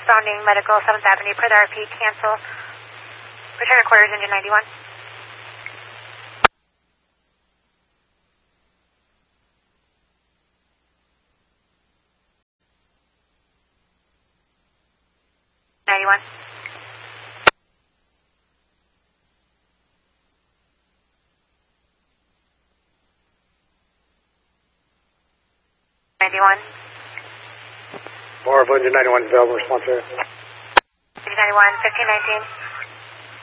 Southbounding medical, 7th Avenue, per the RP, cancel. Return to quarters, engine 91. Engine 91. More of engine 91 available response area. Engine 91, 1519.